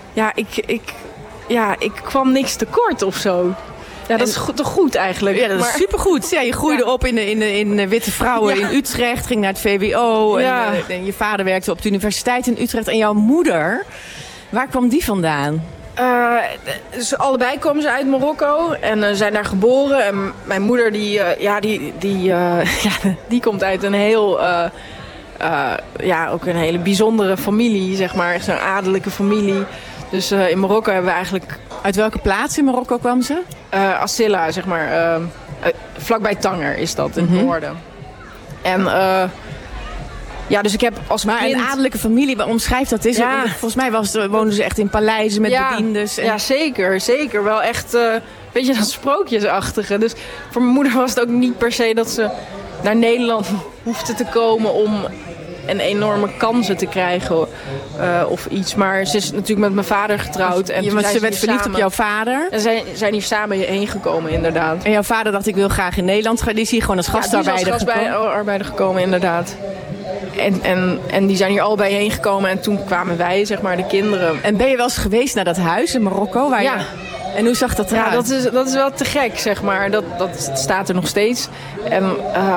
ik kwam niks tekort of zo. Ja, dat is toch goed eigenlijk. Ja, dat is supergoed. Ja, je groeide op in Witte Vrouwen in Utrecht, ging naar het VWO. Ja. En je vader werkte op de universiteit in Utrecht. En jouw moeder, waar kwam die vandaan? Dus allebei komen ze uit Marokko en zijn daar geboren. En mijn moeder die komt uit een heel... ook een hele bijzondere familie, zeg maar. Echt zo'n adellijke familie. Dus in Marokko hebben we eigenlijk... Uit welke plaats in Marokko kwam ze? Asila, zeg maar. Vlakbij Tanger is dat, in het noorden. En dus ik heb als kind... Maar een adellijke familie, omschrijf dat eens. Ja. Volgens mij woonden ze echt in paleizen met bediendes. Ja, zeker. Wel echt een beetje dat sprookjesachtige. Dus voor mijn moeder was het ook niet per se dat ze naar Nederland hoefde te komen om een enorme kansen te krijgen of iets. Maar ze is natuurlijk met mijn vader getrouwd. En want ze werd verliefd op jouw vader. En zij zijn hier samen heen gekomen, inderdaad. En jouw vader dacht, ik wil graag in Nederland gaan. Die is hier gewoon als gastarbeider gekomen. Ja, als gastarbeider gekomen, inderdaad. En die zijn hier allebei heen gekomen. En toen kwamen wij, zeg maar, de kinderen. En ben je wel eens geweest naar dat huis in Marokko? En hoe zag dat eruit? Ja, dat is wel te gek, zeg maar. Dat staat er nog steeds. En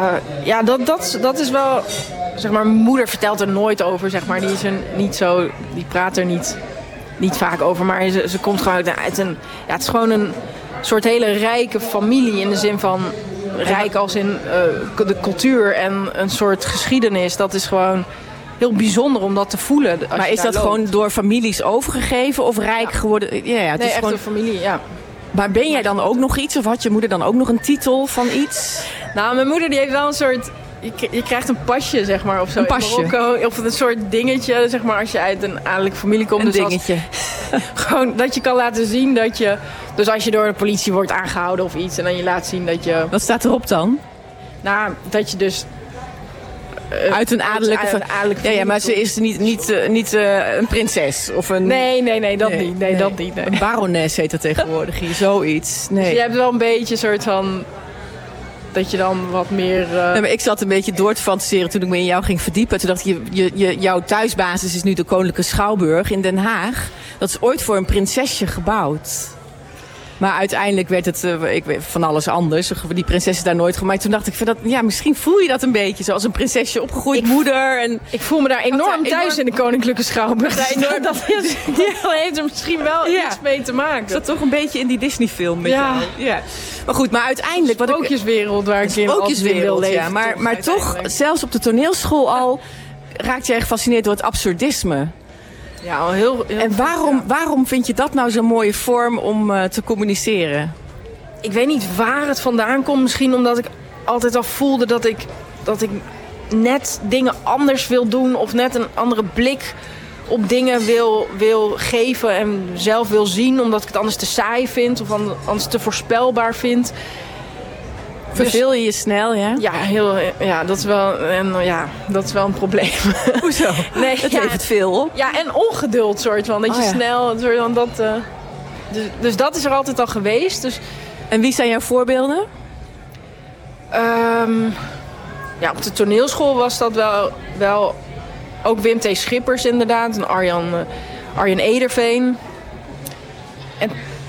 dat is wel... Zeg maar, mijn moeder vertelt er nooit over, zeg maar. Die praat er niet vaak over. Maar ze komt gewoon uit een... Ja, het is gewoon een soort hele rijke familie. In de zin van rijk als in de cultuur en een soort geschiedenis. Dat is gewoon heel bijzonder om dat te voelen. Maar is dat gewoon door families overgegeven of rijk geworden? Ja, het is echt gewoon een familie, ja. Maar ben jij dan ook nog iets? Of had je moeder dan ook nog een titel van iets? Nou, mijn moeder die heeft wel een soort... Je krijgt een pasje, zeg maar, of zo. Een pasje? In Marokko, of een soort dingetje, zeg maar, als je uit een adellijke familie komt. Een dus dingetje. Gewoon dat je kan laten zien dat je... Dus als je door de politie wordt aangehouden of iets, en dan je laat zien dat je... Wat staat erop dan? Nou, dat je dus... uit een adellijke familie. Ja, maar ze is niet een prinses of een... Nee, dat niet. Nee, dat niet. Nee. Een barones heet dat tegenwoordig hier, zoiets. Nee. Dus je hebt wel een beetje een soort van... Dat je dan wat meer... Nee, maar ik zat een beetje door te fantaseren toen ik me in jou ging verdiepen. Toen dacht ik, jouw thuisbasis is nu de Koninklijke Schouwburg in Den Haag. Dat is ooit voor een prinsesje gebouwd. Maar uiteindelijk werd het van alles anders. Die prinses is daar nooit gemaakt. Toen dacht ik, misschien voel je dat een beetje. Zoals een prinsesje opgegroeid moeder. En ik voel me daar enorm thuis in de Koninklijke Schouwburg. Dat heeft er misschien wel iets mee te maken. Ik zat toch een beetje in die Disney-film met jou. Ja. Maar goed, maar uiteindelijk... De sprookjeswereld waar ik in wil leven. Ja, maar toch, zelfs op de toneelschool al... raakte jij gefascineerd door het absurdisme. Ja, al heel en waarom vind je dat nou zo'n mooie vorm om te communiceren? Ik weet niet waar het vandaan komt. Misschien omdat ik altijd al voelde dat ik net dingen anders wil doen. Of net een andere blik op dingen wil geven en zelf wil zien. Omdat ik het anders te saai vind of anders te voorspelbaar vind. Verveel je snel, ja? Ja, dat is wel een probleem. Hoezo? Nee, dat levert veel op. Ja, en ongeduld soort van. Dat je snel... Soort van dat, dus dat is er altijd al geweest. Dus. En wie zijn jouw voorbeelden? Op de toneelschool was dat wel ook Wim T. Schippers inderdaad. En Arjen Ederveen. En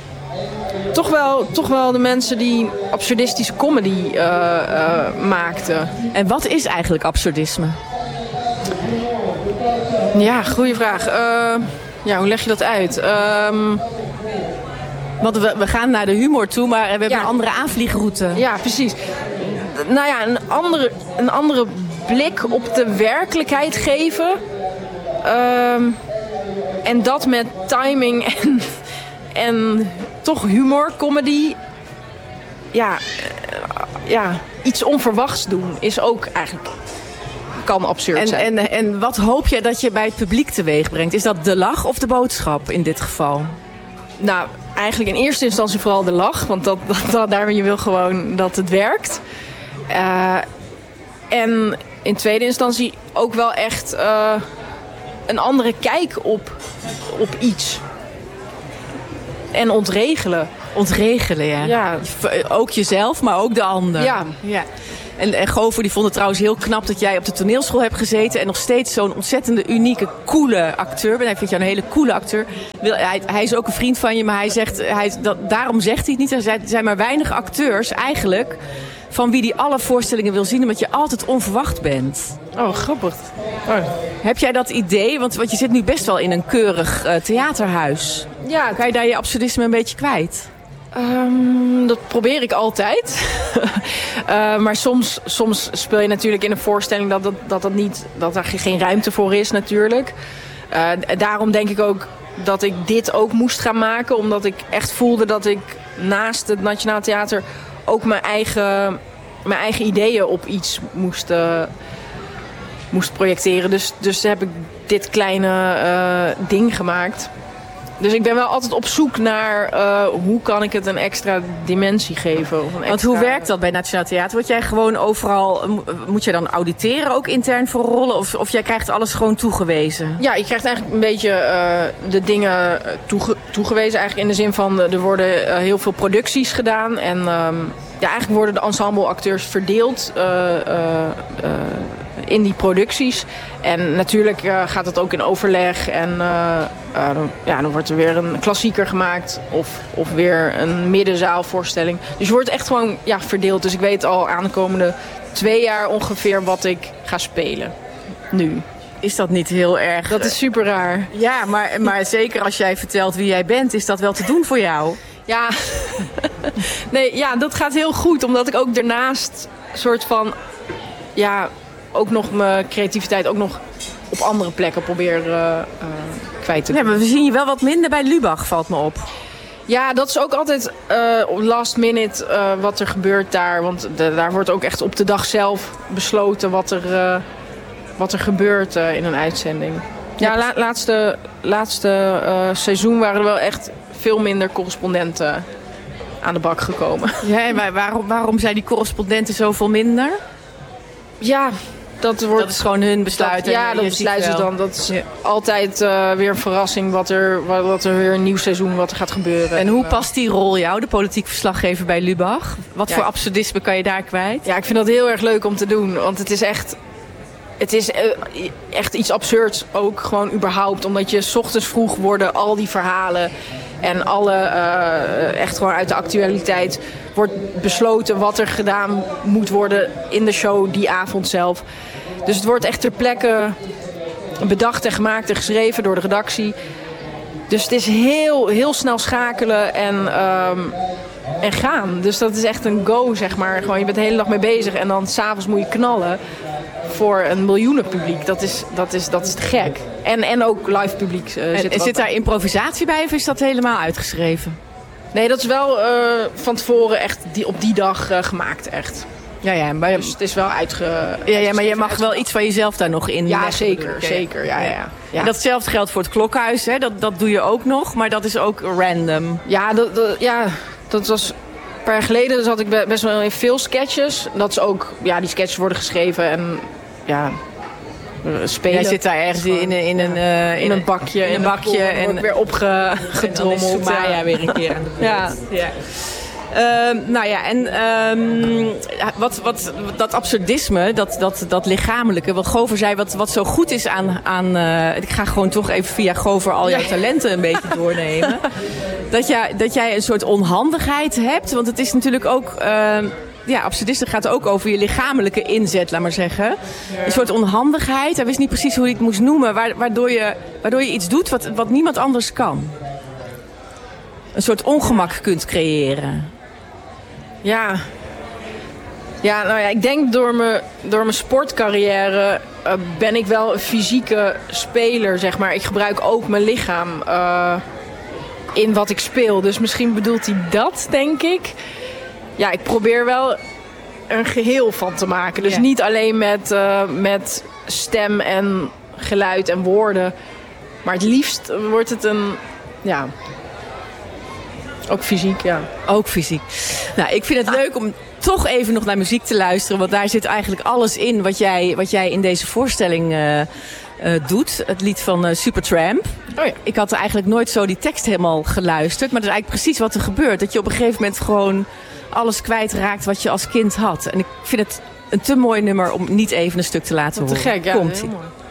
toch wel de mensen die absurdistische comedy maakten. En wat is eigenlijk absurdisme? Ja, goede vraag. Hoe leg je dat uit? Want we gaan naar de humor toe, maar we hebben een andere aanvliegroute. Ja, precies. Nou ja, een andere blik op de werkelijkheid geven. En dat met timing en toch humor, comedy. Iets onverwachts doen is ook eigenlijk... kan absurd zijn. En wat hoop je dat je bij het publiek teweeg brengt? Is dat de lach of de boodschap in dit geval? Nou, eigenlijk in eerste instantie vooral de lach. Want daar je wil gewoon dat het werkt. En in tweede instantie ook wel echt een andere kijk op iets. En ontregelen. Ontregelen, ja. Ook jezelf, maar ook de ander. Ja. En Gover die vond het trouwens heel knap dat jij op de toneelschool hebt gezeten en nog steeds zo'n ontzettende, unieke, coole acteur bent. Hij vindt jou een hele coole acteur. Hij is ook een vriend van je, maar hij zegt, daarom zegt hij het niet. Er zijn maar weinig acteurs eigenlijk van wie die alle voorstellingen wil zien, omdat je altijd onverwacht bent. Oh, grappig. Oh. Heb jij dat idee? Want je zit nu best wel in een keurig theaterhuis. Ja, kan je daar je absurdisme een beetje kwijt? Dat probeer ik altijd. Maar soms speel je natuurlijk in een voorstelling dat er geen ruimte voor is natuurlijk. Daarom denk ik ook dat ik dit ook moest gaan maken. Omdat ik echt voelde dat ik naast het Nationaal Theater ook mijn eigen ideeën op iets moest projecteren. Dus heb ik dit kleine ding gemaakt. Dus ik ben wel altijd op zoek naar hoe kan ik het een extra dimensie geven. Want hoe werkt dat bij Nationaal Theater? Word jij gewoon overal, moet je dan auditeren ook intern voor rollen? Of jij krijgt alles gewoon toegewezen? Ja, je krijgt eigenlijk een beetje de dingen toegewezen. Eigenlijk in de zin van, er worden heel veel producties gedaan. En eigenlijk worden de ensembleacteurs verdeeld in die producties. En natuurlijk gaat het ook in overleg. En dan wordt er weer een klassieker gemaakt. Of weer een middenzaalvoorstelling. Dus je wordt echt gewoon verdeeld. Dus ik weet al aan de komende 2 jaar ongeveer wat ik ga spelen. Nu. Is dat niet heel erg? Dat is super raar. Ja, maar zeker als jij vertelt wie jij bent, is dat wel te doen voor jou? Ja. Nee, dat gaat heel goed. Omdat ik ook daarnaast soort van ook nog mijn creativiteit ook nog op andere plekken probeer kwijt te doen. Ja, maar we zien je wel wat minder bij Lubach, valt me op. Ja, dat is ook altijd last minute wat er gebeurt daar. Want daar wordt ook echt op de dag zelf besloten wat er gebeurt in een uitzending. Ja, laatste seizoen waren er wel echt veel minder correspondenten aan de bak gekomen. Ja, maar waarom zijn die correspondenten zoveel minder? Ja, dat is gewoon hun besluit. Dat besluiten ze dan. Dat is altijd weer een verrassing wat er weer een nieuw seizoen wat er gaat gebeuren. En hoe past die rol jou, de politiek verslaggever bij Lubach? Wat voor absurdisme kan je daar kwijt? Ja, ik vind dat heel erg leuk om te doen. Want het is echt iets absurds ook gewoon überhaupt. Omdat je 's ochtends vroeg worden al die verhalen en alle echt gewoon uit de actualiteit wordt besloten wat er gedaan moet worden in de show die avond zelf. Dus het wordt echt ter plekke bedacht en gemaakt en geschreven door de redactie. Dus het is heel, heel snel schakelen en gaan. Dus dat is echt een go, zeg maar. Gewoon, je bent de hele dag mee bezig en dan 's avonds moet je knallen voor een miljoenenpubliek. Dat is te gek. En ook live publiek zit daar improvisatie bij of is dat helemaal uitgeschreven? Nee, dat is wel van tevoren echt op die dag gemaakt, echt. Ja, maar dus het is wel maar je mag wel iets van jezelf daar nog in. Ja, zeker. Ja. En datzelfde geldt voor het Klokhuis, hè? Dat doe je ook nog, maar dat is ook random. Ja, dat was een paar jaar geleden zat ik best wel in veel sketches. Dat is ook, die sketches worden geschreven en spelen. Jij zit daar ergens in een bakje. In een bakje en weer opgetrommeld. En Maya weer een keer aan de beurt. Ja. Wat dat absurdisme, dat lichamelijke, wat Gover zei, wat zo goed is aan ik ga gewoon toch even via Gover al jouw talenten een beetje doornemen. Dat jij een soort onhandigheid hebt, want het is natuurlijk ook absurdisme gaat ook over je lichamelijke inzet, laat maar zeggen. Ja. Een soort onhandigheid, hij wist niet precies hoe hij het moest noemen, waardoor je iets doet wat niemand anders kan. Een soort ongemak kunt creëren. Ja, ik denk door mijn sportcarrière ben ik wel een fysieke speler, zeg maar. Ik gebruik ook mijn lichaam in wat ik speel. Dus misschien bedoelt hij dat, denk ik. Ja, ik probeer wel een geheel van te maken. Dus niet alleen met stem en geluid en woorden. Maar het liefst wordt het ook fysiek, ja. Ook fysiek. Nou, ik vind het leuk om toch even nog naar muziek te luisteren. Want daar zit eigenlijk alles in wat jij in deze voorstelling doet. Het lied van Supertramp. Oh ja. Ik had eigenlijk nooit zo die tekst helemaal geluisterd. Maar dat is eigenlijk precies wat er gebeurt. Dat je op een gegeven moment gewoon alles kwijtraakt wat je als kind had. En ik vind een te mooi nummer om niet even een stuk te laten Te horen. gek, ja. Komt-ie. Heel mooi.